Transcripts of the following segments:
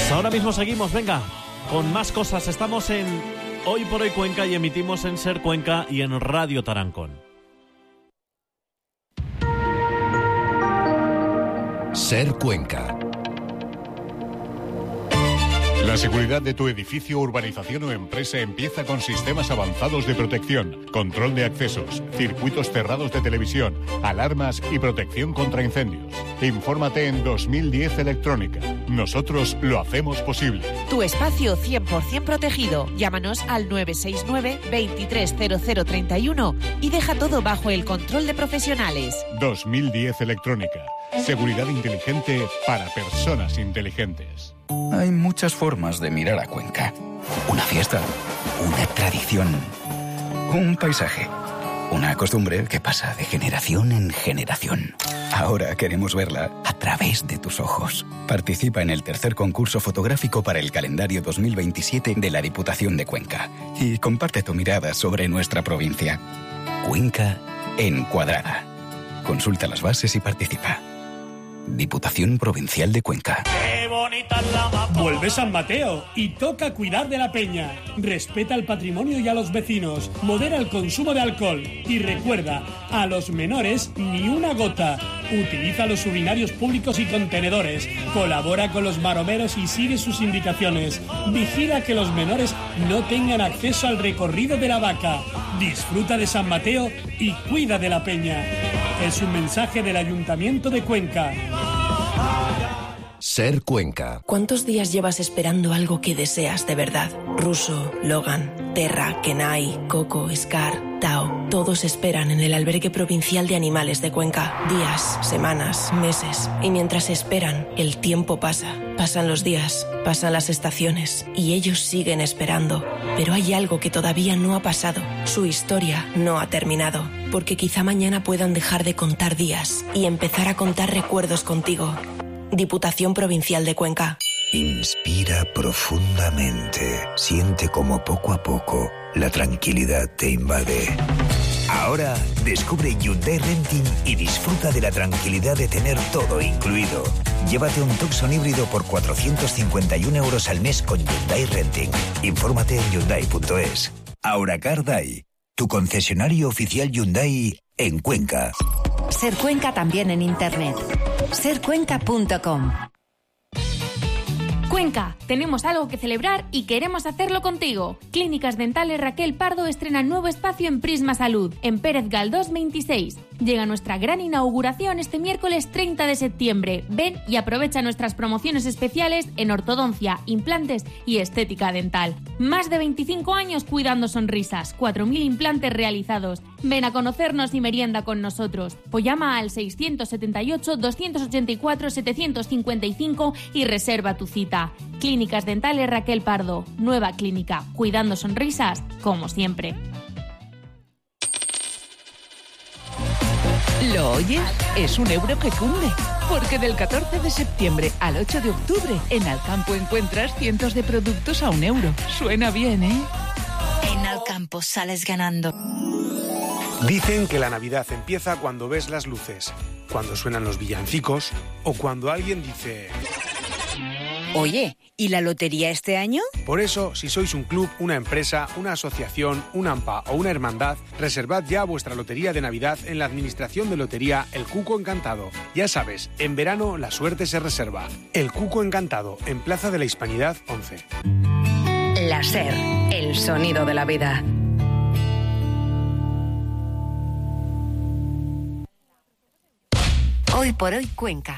Ahora mismo seguimos, venga, con más cosas. Estamos en Hoy por Hoy Cuenca y emitimos en Ser Cuenca y en Radio Tarancón. Ser Cuenca. La seguridad de tu edificio, urbanización o empresa empieza con sistemas avanzados de protección, control de accesos, circuitos cerrados de televisión, alarmas y protección contra incendios. Infórmate en 2010 Electrónica. Nosotros lo hacemos posible. Tu espacio 100% protegido. Llámanos al 969 230031 y deja todo bajo el control de profesionales. 2010 Electrónica. Seguridad inteligente para personas inteligentes. Hay muchas formas de mirar a Cuenca. Una fiesta, una tradición, un paisaje, una costumbre que pasa de generación en generación. Ahora queremos verla a través de tus ojos. Participa en el tercer concurso fotográfico para el calendario 2027 de la Diputación de Cuenca y comparte tu mirada sobre nuestra provincia. Cuenca Encuadrada. Consulta las bases y participa. Diputación Provincial de Cuenca. ¡Qué bonita es la mapa! Vuelve San Mateo y toca cuidar de la peña. Respeta el patrimonio y a los vecinos. Modera el consumo de alcohol. Y recuerda, a los menores ni una gota. Utiliza los urinarios públicos y contenedores. Colabora con los maromeros y sigue sus indicaciones. Vigila que los menores no tengan acceso al recorrido de la vaca. Disfruta de San Mateo y cuida de la peña. Es un mensaje del Ayuntamiento de Cuenca. Ser Cuenca. ¿Cuántos días llevas esperando algo que deseas de verdad? Russo, Logan, Terra, Kenai, Coco, Scar, Tao. Todos esperan en el Albergue Provincial de Animales de Cuenca. Días, semanas, meses. Y mientras esperan, el tiempo pasa. Pasan los días, pasan las estaciones. Y ellos siguen esperando. Pero hay algo que todavía no ha pasado. Su historia no ha terminado. Porque quizá mañana puedan dejar de contar días y empezar a contar recuerdos contigo. Diputación Provincial de Cuenca. Inspira profundamente. Siente como poco a poco la tranquilidad te invade. Ahora descubre Hyundai Renting y disfruta de la tranquilidad de tener todo incluido. Llévate un Tucson híbrido por 451 € al mes con Hyundai Renting. Infórmate en Hyundai.es. Auracar Day, tu concesionario oficial Hyundai en Cuenca. Ser Cuenca también en internet. sercuenca.com. Cuenca, tenemos algo que celebrar y queremos hacerlo contigo. Clínicas Dentales Raquel Pardo estrena nuevo espacio en Prisma Salud, en Pérez Galdós 26. Llega nuestra gran inauguración este miércoles 30 de septiembre. Ven y aprovecha nuestras promociones especiales en ortodoncia, implantes y estética dental. Más de 25 años cuidando sonrisas, 4.000 implantes realizados. Ven a conocernos y merienda con nosotros. O llama al 678-284-755 y reserva tu cita. Clínicas Dentales Raquel Pardo. Nueva clínica, cuidando sonrisas como siempre. ¿Lo oyes? Es un euro que cunde. Porque del 14 de septiembre al 8 de octubre, en Alcampo encuentras cientos de productos a €1. Suena bien, ¿eh? En Alcampo sales ganando. Dicen que la Navidad empieza cuando ves las luces, cuando suenan los villancicos o cuando alguien dice... Oye, ¿y la lotería este año? Por eso, si sois un club, una empresa, una asociación, un AMPA o una hermandad, reservad ya vuestra lotería de Navidad en la Administración de Lotería El Cuco Encantado. Ya sabes, en verano la suerte se reserva. El Cuco Encantado, en Plaza de la Hispanidad 11. La SER, el sonido de la vida. Hoy por Hoy Cuenca.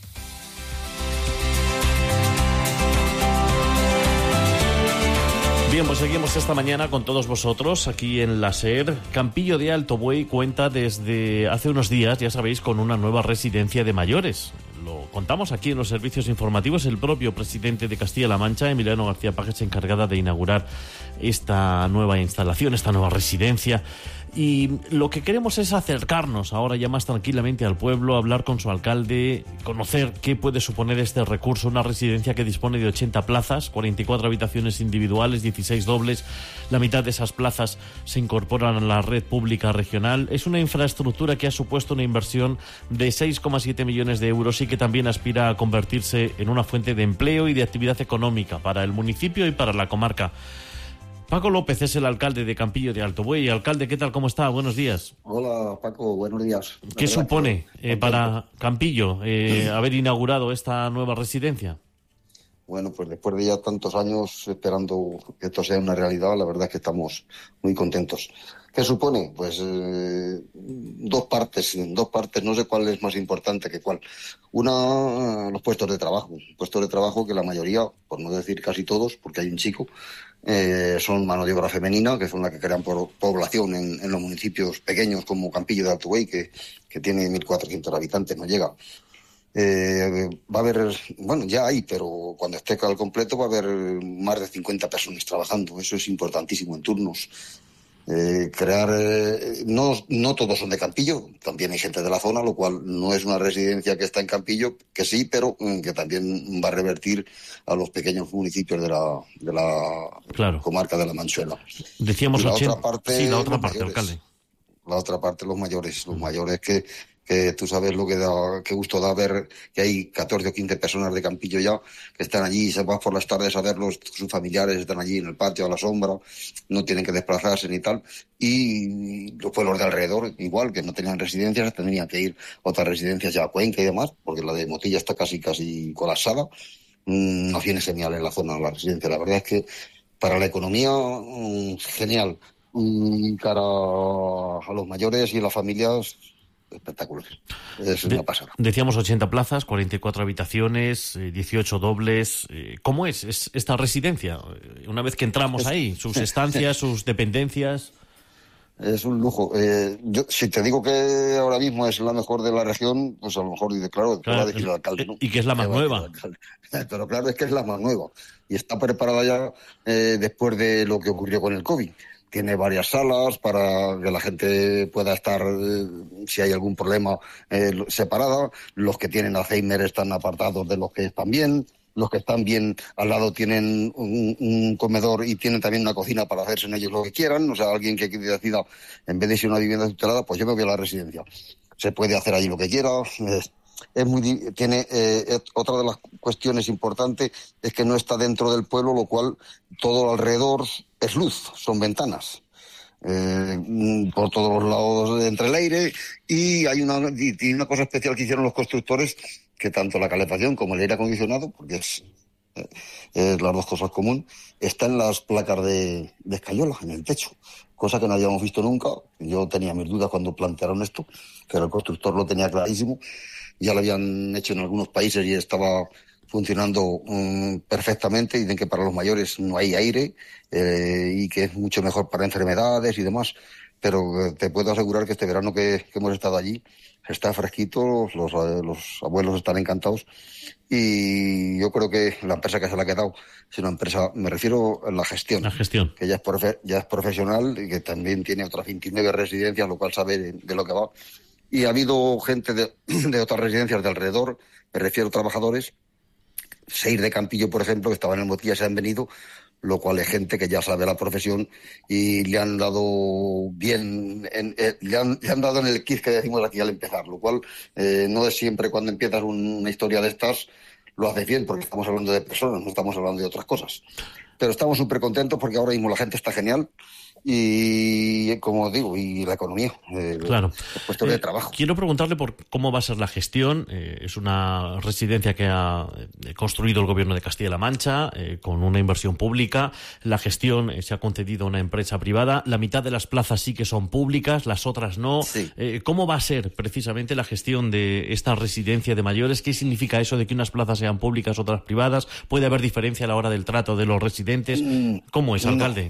Bien, pues seguimos esta mañana con todos vosotros aquí en la SER. Campillo de Alto Buey cuenta desde hace unos días, ya sabéis, con una nueva residencia de mayores. Lo contamos aquí en los servicios informativos. El propio presidente de Castilla-La Mancha, Emiliano García Paje, se encargada de inaugurar esta nueva instalación, esta nueva residencia. Y lo que queremos es acercarnos ahora ya más tranquilamente al pueblo, hablar con su alcalde, conocer qué puede suponer este recurso, una residencia que dispone de 80 plazas, 44 habitaciones individuales, 16 dobles. La mitad de esas plazas se incorporan a la red pública regional. Es una infraestructura que ha supuesto una inversión de 6,7 millones de euros y que también aspira a convertirse en una fuente de empleo y de actividad económica para el municipio y para la comarca. Paco López es el alcalde de Campillo de Alto Buey. Alcalde, ¿qué tal? ¿Cómo está? Buenos días. Hola, Paco. Buenos días. ¿Qué supone para Campillo haber inaugurado esta nueva residencia? Bueno, pues después de ya tantos años esperando que esto sea una realidad, la verdad es que estamos muy contentos. ¿Qué supone? Pues dos partes, no sé cuál es más importante que cuál. Una, los puestos de trabajo que la mayoría, por no decir casi todos, porque hay un chico, son mano de obra femenina, que son las que crean población en los municipios pequeños como Campillo de Alto Buey, que tiene 1.400 habitantes, no llega. Va a haber, bueno, ya hay, pero cuando esté al completo va a haber más de 50 personas trabajando. Eso es importantísimo en turnos. No todos son de Campillo, también hay gente de la zona, lo cual no es una residencia que está en Campillo, que sí, pero que también va a revertir a los pequeños municipios de la comarca de la Manchuela. Decíamos la 80. Otra parte, sí, la otra parte, alcalde. La otra parte, los mayores que tú sabes lo que da, qué gusto da ver que hay 14 o 15 personas de Campillo ya que están allí, se van por las tardes a verlos, sus familiares están allí en el patio a la sombra, no tienen que desplazarse ni tal, y los pueblos de alrededor, igual, que no tenían residencias, tendrían que ir a otras residencias ya a Cuenca y demás, porque la de Motilla está casi colapsada. Nos viene genial en la zona la residencia, la verdad es que para la economía, genial, y cara a los mayores y a las familias, espectacular. Es una pasada. Decíamos 80 plazas, 44 habitaciones, 18 dobles. ¿Cómo es esta residencia? Una vez que entramos ahí, sus estancias, sus dependencias. Es un lujo. Yo, si te digo que ahora mismo es la mejor de la región, pues a lo mejor dice, claro, va a decir el alcalde, ¿no? Y que es la más nueva. Pero claro, es que es la más nueva. Y está preparada ya después de lo que ocurrió con el COVID. Tiene varias salas para que la gente pueda estar, si hay algún problema, separada. Los que tienen Alzheimer están apartados de los que están bien. Los que están bien al lado tienen un comedor y tienen también una cocina para hacerse en ellos lo que quieran. O sea, alguien que decida, en vez de ir a una vivienda tutelada, pues yo me voy a la residencia. Se puede hacer allí lo que quiera. Otra de las cuestiones importantes es que no está dentro del pueblo, lo cual todo alrededor es luz, son ventanas por todos los lados entre el aire, y hay una cosa especial que hicieron los constructores, que tanto la calefacción como el aire acondicionado, porque es las dos cosas comunes, está en las placas de escayola, en el techo, cosa que no habíamos visto nunca. Yo tenía mis dudas cuando plantearon esto, pero el constructor lo tenía clarísimo. Ya lo habían hecho en algunos países y estaba funcionando perfectamente. Dicen que para los mayores no hay aire y que es mucho mejor para enfermedades y demás. Pero te puedo asegurar que este verano que hemos estado allí está fresquito, los abuelos están encantados, y yo creo que la empresa que se la ha quedado es una empresa, me refiero a la gestión, que ya es profesional y que también tiene otras 29 residencias, lo cual sabe de lo que va. Y ha habido gente de otras residencias de alrededor, me refiero a trabajadores, 6 de Campillo, por ejemplo, que estaban en Motilla, se han venido, lo cual es gente que ya sabe la profesión y le han dado bien, le han dado en el kit que decimos aquí al empezar, lo cual no es siempre cuando empiezas una historia de estas lo haces bien, porque estamos hablando de personas, no estamos hablando de otras cosas. Pero estamos súper contentos porque ahora mismo la gente está genial. Y, como digo, y la economía, claro. Los puestos de trabajo. Quiero preguntarle por cómo va a ser la gestión. Es una residencia que ha construido el Gobierno de Castilla-La Mancha con una inversión pública. La gestión se ha concedido a una empresa privada. La mitad de las plazas sí que son públicas, las otras no. Sí. ¿Cómo va a ser precisamente la gestión de esta residencia de mayores? ¿Qué significa eso de que unas plazas sean públicas, otras privadas? ¿Puede haber diferencia a la hora del trato de los residentes? ¿Cómo es, alcalde?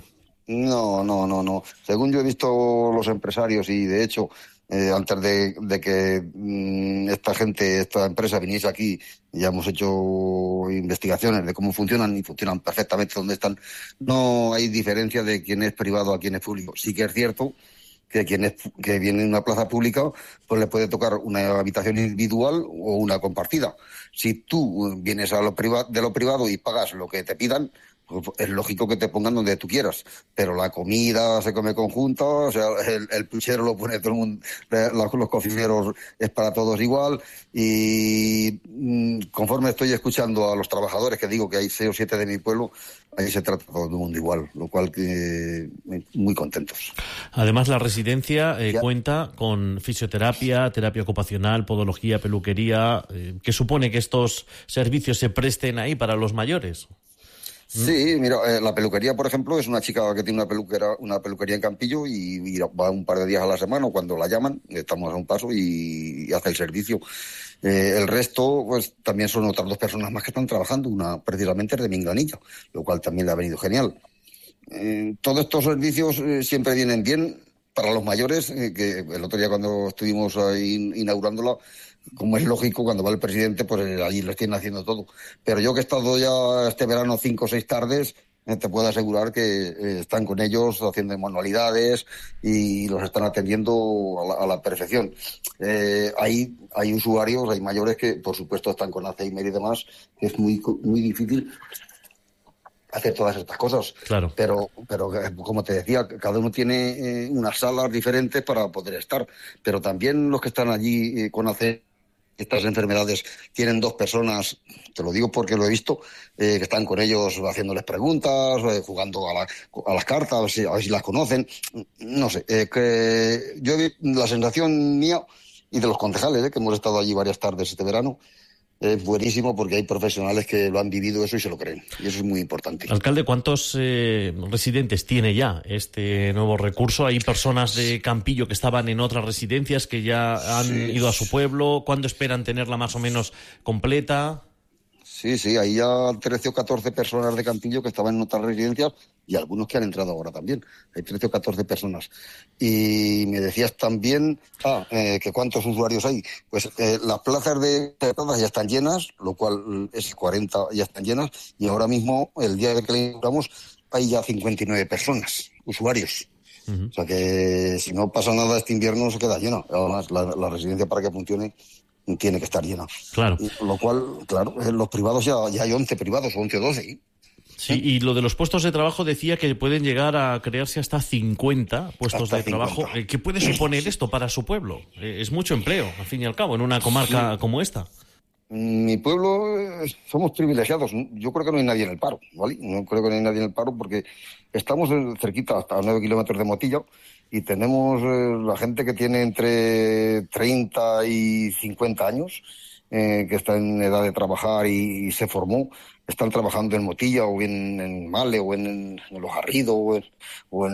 No. Según yo he visto los empresarios, y de hecho, antes de que esta empresa viniese aquí, ya hemos hecho investigaciones de cómo funcionan y funcionan perfectamente donde están. No hay diferencia de quién es privado a quién es público. Sí que es cierto que que viene en una plaza pública, pues le puede tocar una habitación individual o una compartida. Si tú vienes a de lo privado y pagas lo que te pidan, pues es lógico que te pongan donde tú quieras, pero la comida se come conjunta, o sea, el puchero lo pone todo el mundo, los cocineros es para todos igual, y conforme estoy escuchando a los trabajadores, que digo que hay 6 o 7 de mi pueblo, ahí se trata todo el mundo igual, lo cual muy contentos. Además, la residencia cuenta con fisioterapia, terapia ocupacional, podología, peluquería. ¿Qué supone que estos servicios se presten ahí para los mayores? Sí, mira, la peluquería, por ejemplo, es una chica que tiene una peluquería en Campillo y va un par de días a la semana, o cuando la llaman, estamos a un paso y hace el servicio. El resto, pues también son otras 2 personas más que están trabajando, una precisamente es de Minglanilla, lo cual también le ha venido genial. Todos estos servicios siempre vienen bien para los mayores, que el otro día cuando estuvimos ahí inaugurándola, como es lógico, cuando va el presidente, pues allí lo están haciendo todo. Pero yo que he estado ya este verano 5 o 6 tardes, te puedo asegurar que están con ellos haciendo manualidades y los están atendiendo a la perfección. Hay usuarios, hay mayores que, por supuesto, están con Alzheimer y demás, que es muy difícil hacer todas estas cosas. Claro. Pero como te decía, cada uno tiene unas salas diferentes para poder estar. Pero también los que están allí con estas enfermedades tienen 2 personas, te lo digo porque lo he visto, que están con ellos haciéndoles preguntas, jugando a las cartas, a ver si las conocen. No sé, que yo la sensación mía y de los concejales, que hemos estado allí varias tardes este verano, es buenísimo porque hay profesionales que lo han vivido eso y se lo creen. Y eso es muy importante. Alcalde, ¿cuántos residentes tiene ya este nuevo recurso? ¿Hay personas de Campillo que estaban en otras residencias que ya han ido a su pueblo? ¿Cuándo esperan tenerla más o menos completa? Sí, hay ya 13 o 14 personas de Campillo que estaban en otras residencias y algunos que han entrado ahora también. Hay 13 o 14 personas. Y me decías también que cuántos usuarios hay. Pues las plazas de entradas ya están llenas, lo cual es 40 ya están llenas, y ahora mismo, el día que le inauguramos, hay ya 59 personas, usuarios. O sea que si no pasa nada este invierno se queda llena. Además, la residencia para que funcione tiene que estar llena. Claro. Lo cual, claro, los privados ya hay 11 privados, 11 o 12. ¿Sí? Sí, y lo de los puestos de trabajo decía que pueden llegar a crearse hasta 50 puestos de trabajo. ¿Qué puede suponer esto para su pueblo? Es mucho empleo, al fin y al cabo, en una comarca como esta. Mi pueblo somos privilegiados. Yo creo que no hay nadie en el paro, ¿vale? No creo que no hay nadie en el paro porque estamos cerquita, hasta 9 kilómetros de Motilla, y tenemos la gente que tiene entre 30 y 50 años, que está en edad de trabajar y se formó, están trabajando en Motilla o bien en Male o en Los Garridos o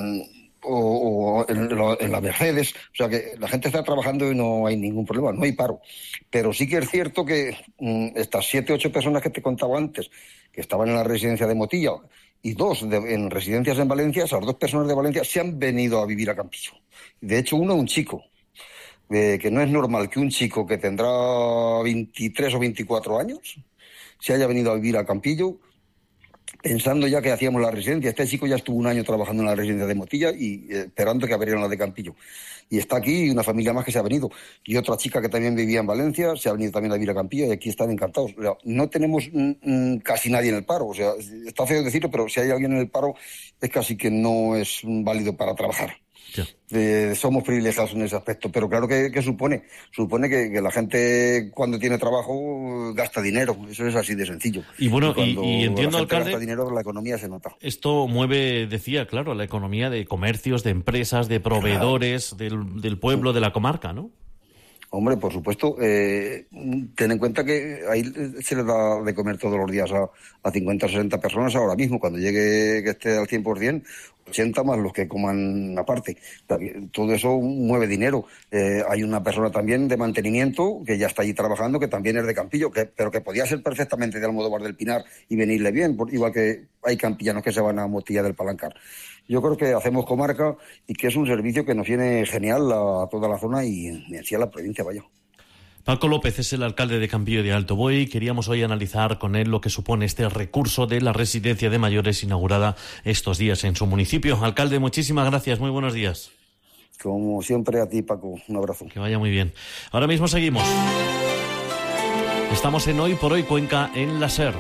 en la Mercedes. O sea que la gente está trabajando y no hay ningún problema, no hay paro. Pero sí que es cierto que estas 7 o 8 personas que te contaba antes, que estaban en la residencia de Motilla, y 2 en residencias en Valencia, esas 2 personas de Valencia se han venido a vivir a Campillo. De hecho, un chico, que no es normal que un chico que tendrá 23 o 24 años se haya venido a vivir a Campillo, pensando ya que hacíamos la residencia. Este chico ya estuvo 1 año trabajando en la residencia de Motilla y esperando que abrieran la de Campillo. Y está aquí una familia más que se ha venido. Y otra chica que también vivía en Valencia se ha venido también a vivir a Campillo y aquí están encantados. O sea, no tenemos casi nadie en el paro. O sea, está feo decirlo, pero si hay alguien en el paro es casi que no es válido para trabajar. Somos privilegiados en ese aspecto, pero claro que supone que la gente cuando tiene trabajo gasta dinero, eso es así de sencillo. Y bueno, y entiendo, alcalde, gasta dinero, la economía se nota. Esto mueve, decía, claro, la economía de comercios, de empresas, de proveedores, del pueblo, de la comarca, ¿no? Hombre, por supuesto, ten en cuenta que ahí se le da de comer todos los días a 50 o 60 personas ahora mismo. Cuando llegue que esté al 100%, 80 más los que coman aparte. Todo eso mueve dinero. Hay una persona también de mantenimiento que ya está allí trabajando, que también es de Campillo, pero que podía ser perfectamente de Almodóvar del Pinar y venirle bien, igual que hay campillanos que se van a Motilla del Palancar. Yo creo que hacemos comarca y que es un servicio que nos viene genial a toda la zona y en sí a la provincia, vaya. Paco López es el alcalde de Campillo de Alto Buey. Queríamos hoy analizar con él lo que supone este recurso de la residencia de mayores inaugurada estos días en su municipio. Alcalde, muchísimas gracias. Muy buenos días. Como siempre, a ti, Paco, un abrazo. Que vaya muy bien. Ahora mismo seguimos. Estamos en Hoy por Hoy Cuenca en la SER.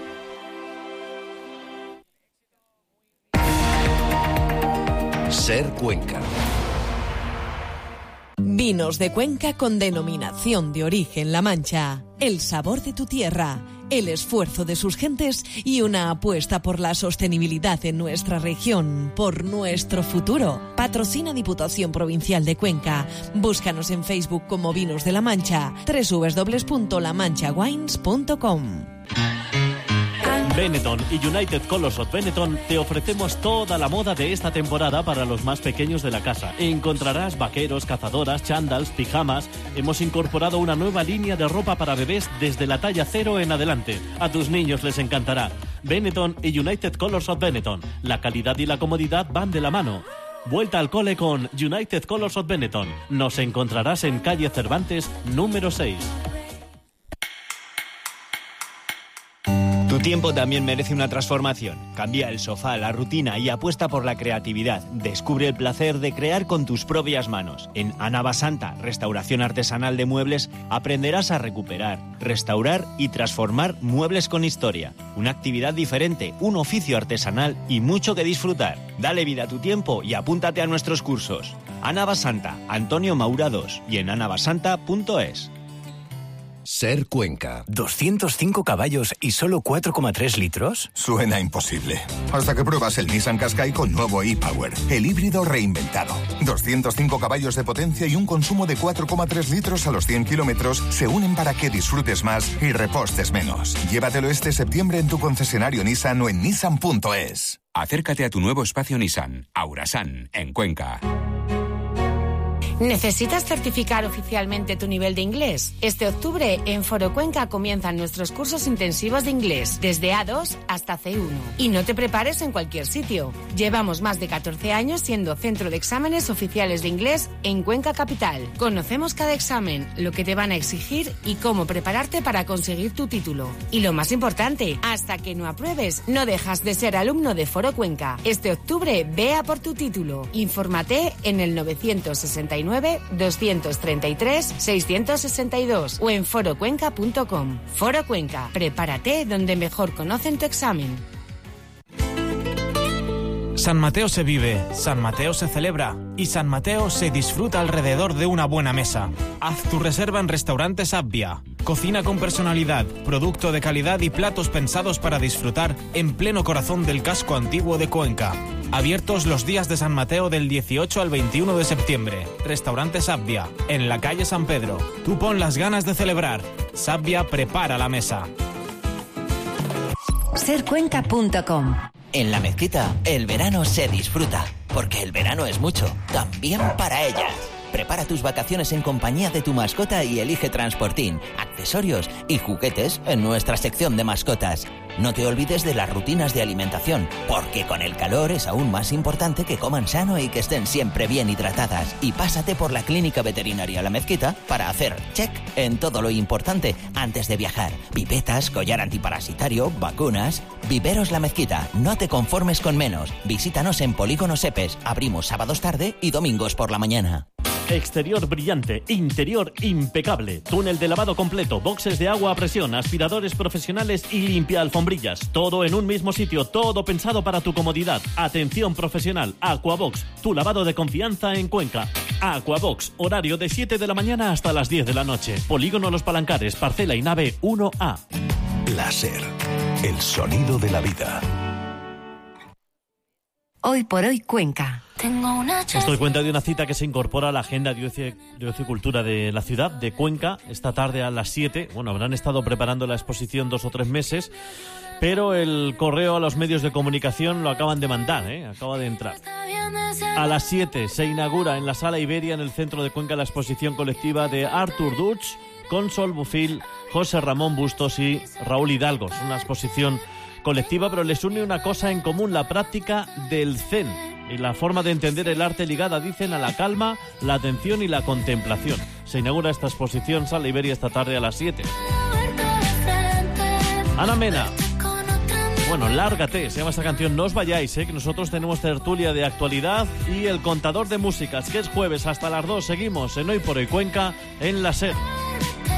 SER Cuenca. Vinos de Cuenca con denominación de origen La Mancha. El sabor de tu tierra, el esfuerzo de sus gentes y una apuesta por la sostenibilidad en nuestra región, por nuestro futuro. Patrocina Diputación Provincial de Cuenca. Búscanos en Facebook como Vinos de La Mancha, www.lamanchawines.com. Benetton y United Colors of Benetton te ofrecemos toda la moda de esta temporada para los más pequeños de la casa. Encontrarás vaqueros, cazadoras, chándals, pijamas. Hemos incorporado una nueva línea de ropa para bebés desde la talla 0 en adelante. A tus niños les encantará. Benetton y United Colors of Benetton. La calidad y la comodidad van de la mano. Vuelta al cole con United Colors of Benetton. Nos encontrarás en calle Cervantes, número 6. Tu tiempo también merece una transformación. Cambia el sofá, la rutina y apuesta por la creatividad. Descubre el placer de crear con tus propias manos. En Anabasanta, restauración artesanal de muebles, aprenderás a recuperar, restaurar y transformar muebles con historia. Una actividad diferente, un oficio artesanal y mucho que disfrutar. Dale vida a tu tiempo y apúntate a nuestros cursos. Anabasanta, Antonio Maura 2 y en anabasanta.es. SER Cuenca. 205 caballos y solo 4,3 litros. Suena imposible. Hasta que pruebas el Nissan Qashqai con nuevo e-Power, el híbrido reinventado. 205 caballos de potencia y un consumo de 4,3 litros a los 100 kilómetros se unen para que disfrutes más y repostes menos. Llévatelo este septiembre en tu concesionario Nissan o en nissan.es. Acércate a tu nuevo espacio Nissan, Aurasan, en Cuenca. ¿Necesitas certificar oficialmente tu nivel de inglés? Este octubre en Foro Cuenca comienzan nuestros cursos intensivos de inglés, desde A2 hasta C1. Y no te prepares en cualquier sitio. Llevamos más de 14 años siendo centro de exámenes oficiales de inglés en Cuenca Capital. Conocemos cada examen, lo que te van a exigir y cómo prepararte para conseguir tu título. Y lo más importante, hasta que no apruebes, no dejas de ser alumno de Foro Cuenca. Este octubre, ve a por tu título. Infórmate en el 969-233-662 o en forocuenca.com. Foro Cuenca, prepárate donde mejor conocen tu examen. San Mateo se vive, San Mateo se celebra y San Mateo se disfruta alrededor de una buena mesa. Haz tu reserva en Restaurante Sabbia. Cocina con personalidad, producto de calidad y platos pensados para disfrutar en pleno corazón del casco antiguo de Cuenca. Abiertos los días de San Mateo del 18 al 21 de septiembre. Restaurante Sabbia, en la calle San Pedro. Tú pon las ganas de celebrar. Sabbia prepara la mesa. Sercuenca.com. En La Mezquita, el verano se disfruta, porque el verano es mucho, también para ellas. Prepara tus vacaciones en compañía de tu mascota y elige transportín, accesorios y juguetes en nuestra sección de mascotas. No te olvides de las rutinas de alimentación, porque con el calor es aún más importante que coman sano y que estén siempre bien hidratadas. Y pásate por la Clínica Veterinaria La Mezquita para hacer check en todo lo importante antes de viajar. Pipetas, collar antiparasitario, vacunas. Viveros La Mezquita, no te conformes con menos. Visítanos en Polígono Sepes. Abrimos sábados tarde y domingos por la mañana. Exterior brillante, interior impecable, túnel de lavado completo, boxes de agua a presión, aspiradores profesionales y limpia alfombrillas. Todo en un mismo sitio, todo pensado para tu comodidad. Atención profesional, Aquabox, tu lavado de confianza en Cuenca. Aquabox, horario de 7 de la mañana hasta las 10 de la noche. Polígono Los Palancares, parcela y nave 1A. La SER, el sonido de la vida. Hoy por hoy Cuenca. Os doy cuenta de una cita que se incorpora a la agenda de ocio y cultura de la ciudad de Cuenca esta tarde a las 7. Bueno, habrán estado preparando la exposición 2 o 3 meses, pero el correo a los medios de comunicación lo acaban de mandar, acaba de entrar. A las 7 se inaugura en la Sala Iberia, en el centro de Cuenca, la exposición colectiva de Artur Dutch, Consol Bufil, José Ramón Bustos y Raúl Hidalgo. Es una exposición colectiva, pero les une una cosa en común: la práctica del Zen y la forma de entender el arte ligada, dicen, a la calma, la atención y la contemplación. Se inaugura esta exposición Sala Iberia esta tarde a las 7. Ana Mena. Bueno, Lárgate, se llama esta canción. No os vayáis, que nosotros tenemos tertulia de actualidad y el contador de músicas, que es jueves hasta las 2. Seguimos en Hoy por Hoy Cuenca en la SER.